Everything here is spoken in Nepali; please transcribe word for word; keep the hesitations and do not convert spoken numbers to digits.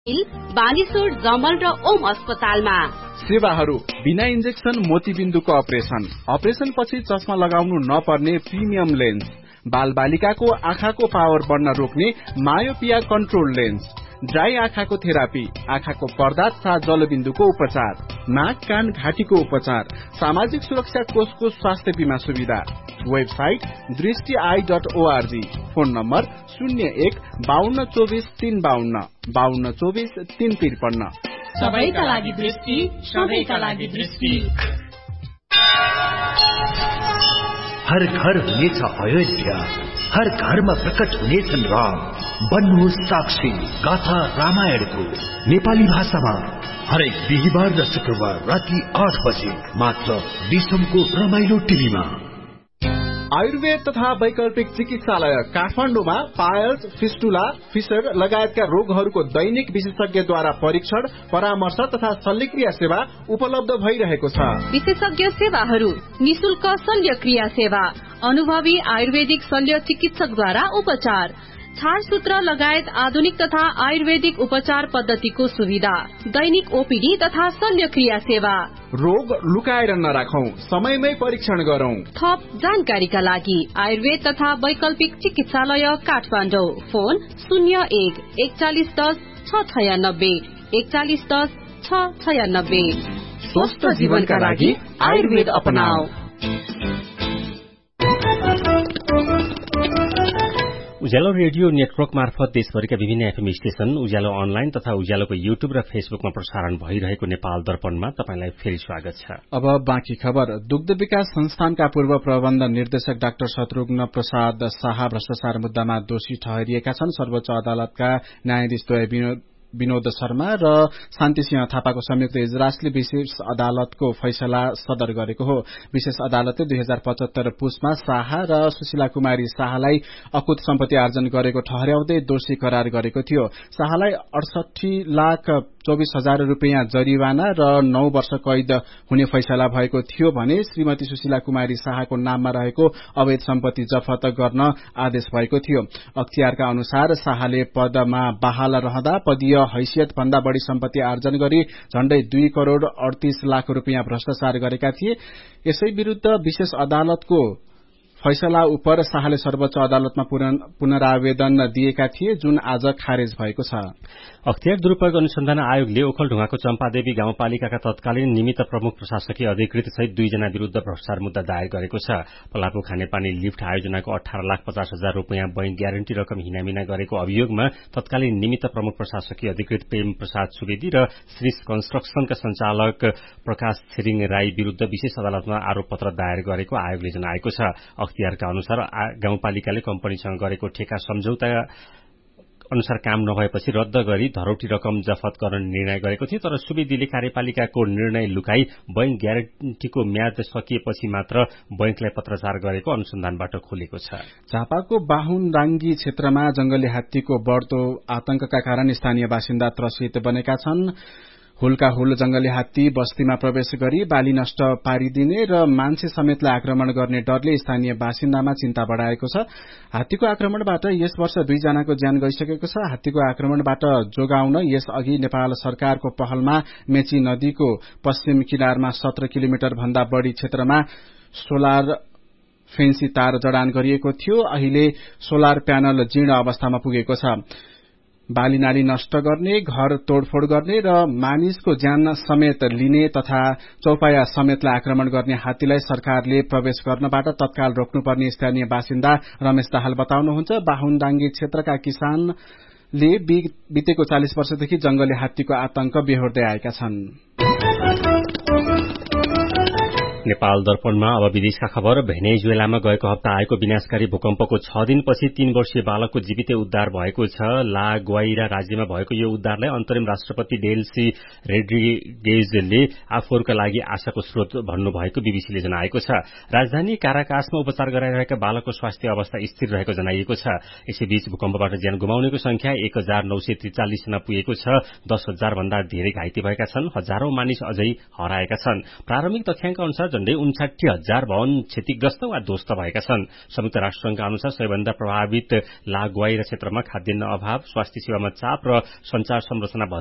बालीसोड जमल र ओम अस्पतालमा सेवाहरू बिना इन्जेक्सन मोतीबिन्दुको अपरेसन, अपरेसन पछि चस्मा लगाउनु नपर्ने प्रिमियम लेन्स, बाल बालिकाको आँखाको पावर बढ्न रोक्ने मायोपिया कन्ट्रोल लेन्स, ड्राई आँखाको थेरापी, आँखाको पर्दा तथा जलबिन्दुको उपचार, नाक कान घाँटीको उपचार, सामाजिक सुरक्षा कोषको स्वास्थ्य बीमा सुविधा। वेबसाइट दृष्टि I dot ORG. Phone number शून्य एक बाहन्न चौबिस तीन बाहन्न बाहन्न चौबिस तीन त्रिपन्न। सबैका लागि दृष्टि, सबैका लागि दृष्टि। हर घर हुनेछ अयोध्या, हर घरमा प्रकट हुनेछन् राम। बन्नुहोस् साक्षी गाथा रामायणको नेपाली भाषामा हरेक बिहिबार र शुक्रबार राति आठ बजे मात्र दिसमको रमाइलो टिभीमा। आयुर्वेद तथा वैकल्पिक चिकित्सालय काठमाडौँमा पायल्स, फिस्टुला, फिसर लगायतका रोगहरूको दैनिक विशेषज्ञद्वारा परीक्षण, परामर्श तथा शल्यक्रिया सेवा उपलब्ध भइरहेको छ। विशेषज्ञ सेवाहरू निशुल्क शल्यक्रिया सेवा, अनुभवी आयुर्वेदिक शल्य चिकित्सकद्वारा उपचार, छारसूत्र लगायत आधुनिक तथा आयुर्वेदिक उपचार पद्धतिको सुविधा, दैनिक ओपीडी तथा शल्यक्रिया सेवा। रोग लुकाएर नराखौं, समयमै परीक्षण गरौं। थप जानकारीका लागि आयुर्वेद तथा वैकल्पिक चिकित्सालय काठमाडौँ। फोन शून्य एक एकचालिस दस छ छयानब्बे एकचालिस दस छ छयानब्बे। स्वस्थ जीवनका लागि आयुर्वेद अपनाऊ। उज्यालो रेडियो नेटवर्क मार्फत देशभरिका विभिन्न एफएम स्टेशन, उज्यालो अनलाइन तथा उज्यालोको युट्युब र फेसबुकमा प्रसारण भइरहेको नेपाल दर्पणमा तपाईंलाई फेरि स्वागत छ। अब बाँकी खबर। दुग्ध विकास संस्थानका पूर्व प्रबन्ध निर्देशक डाक्टर शत्रुघ्न प्रसाद शाह भ्रष्टाचार मुद्दामा दोषी ठहरिएका छन्। सर्वोच्च अदालतका न्यायाधीश द्वय विनोद शर्मा र शान्ति सिंह थापाको संयुक्त इजलासले विशेष अदालतको फैसला सदर गरेको हो। विशेष अदालतले दुई हजार पचहत्तर पुसमा शाह र सुशीला कुमारी शाहलाई अकुत सम्पत्ति आर्जन गरेको ठहर्याउँदै दोषी करार गरेको थियो। शाहलाई अडसठी लाख चौबिस हजार रूपियाँ जरिवाना र नौ वर्ष कैद हुने फैसला भएको थियो भने श्रीमती सुशीला कुमारी शाहको नाममा रहेको अवैध सम्पत्ति जफत गर्न आदेश भएको थियो। अख्तियारका अनुसार शाहले पदमा बहाल रहँदा पदीय हैसियत भन्दा बढ़ी सम्पत्ति आर्जन गरी झण्डै दुई करोड़ अडतीस लाख रूपियाँ भ्रष्टाचार गरेका थिए। यसै विरूद्ध विशेष अदालतको फैसला उपर शाहले सर्वोच्च अदालतमा पुनरावेदन दिएका थिए, जुन आज खारेज भएको छ। अख्तियार दुरूपयोग अनुसन्धान आयोगले ओखलढुङ्गाको चम्पादेवी गाउँपालिकाका तत्कालीन निमित्त प्रमुख प्रशासकीय अधिकृत सहित दुईजना विरूद्ध भ्रष्टाचार मुद्दा दायर गरेको छ। पलापु खानेपानी लिफ्ट आयोजनाको अठार लाख पचास हजार रूपियाँ बैंक ग्यारेन्टी रकम हिनामिना गरेको अभियोगमा तत्कालीन निमित्त प्रमुख प्रशासकीय अधिकृत प्रेम प्रसाद सुवेदी र श्री कन्स्ट्रक्सनका संचालक प्रकाश छिरिङ राई विरूद्ध विशेष अदालतमा आरोप पत्र दायर गरेको आयोगले जनाएको छ। अख्तियारका अनुसार गाउँपालिकाले कम्पनीसँग गरेको ठेका सम्झौता अनुसार काम नभएपछि रद्द गरी धरौटी रकम जफत गर्न निर्णय गरेको थियो, तर सुवेदीले कार्यपालिकाको निर्णय लुकाई बैंक ग्यारेन्टीको म्याद सकिएपछि मात्र बैंकलाई पत्राचार गरेको अनुसन्धानबाट खुलेको छ। झापाको बाहुनडाङ्गी क्षेत्रमा जंगली हात्तीको बढ्दो आतंकका कारण स्थानीय बासिन्दा त्रसित बनेका छन्। हुलका हुल जंगली हात्ती बस्तीमा प्रवेश गरी बाली नष्ट पारिदिने र मान्छे समेतलाई आक्रमण गर्ने डरले स्थानीय बासिन्दामा चिन्ता बढ़ाएको छ। हात्तीको आक्रमणबाट यस वर्ष दुईजनाको ज्यान गइसकेको छ। हात्तीको आक्रमणबाट जोगाउन यस अघि नेपाल सरकारको पहलमा मेची नदीको पश्चिम किनारमा सत्र किलोमिटर भन्दा बढ़ी क्षेत्रमा सोलर फेन्सी तार जडान गरिएको थियो। अहिले सोलर प्यानल जीर्ण अवस्थामा पुगेको छ। बाली नाली नष्ट गर्ने, घर तोडफोड गर्ने र मानिसको ज्यान समेत लिने तथा चौपाया समेतलाई आक्रमण गर्ने हात्तीलाई सरकारले प्रवेश गर्नबाट तत्काल रोक्नुपर्ने स्थानीय बासिन्दा रमेश दाहाल बताउनुहुन्छ। बाहुनडाङ्गी क्षेत्रका किसानले बितेको चालिस वर्षदेखि जंगली हात्तीको आतंक बेहोर्दै आएका छन्। नेपाल दर्पणमा अब विदेशका खबर। भेनेजुएलामा गएको हप्ता आएको विनाशकारी भूकम्पको छ दिनपछि तीन वर्षीय बालकको जीवितै उद्धार भएको छ। ला ग्वाइरा राज्यमा भएको यो उद्धारलाई अन्तरिम राष्ट्रपति डेल्सी रोड्रिगेजले आफूहरूका लागि आशाको स्रोत भन्नुभएको बीबीसीले जनाएको छ। राजधानी काराकासमा उपचार गराइरहेका बालकको स्वास्थ्य अवस्था स्थिर रहेको जनाइएको छ। यसैबीच भूकम्पबाट ज्यान गुमाउनेको संख्या एक हजार नौ सय त्रिचालिस जना पुगेको छ। दस हजार भन्दा धेरै घाइते भएका छन्। हजारौं मानिस अझै हराएका छन्। प्रारम्भिक तथ्याङ्क अनुसार झण्डै उन्साठी हजार भवन क्षतिग्रस्त वा ध्वस्त भएका छन्। संयुक्त राष्ट्र संघका अनुसार सबैभन्दा प्रभावित लागुवाई क्षेत्रमा खाद्यान्न अभाव, स्वास्थ्य सेवामा चाप र संचार संरचना